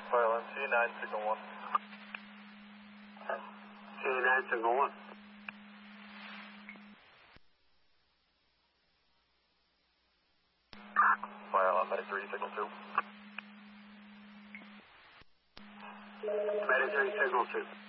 Fire CA9, signal 1. CA9, signal 1. Fire alarm, medic 3, signal 2. Medic 3, signal 2.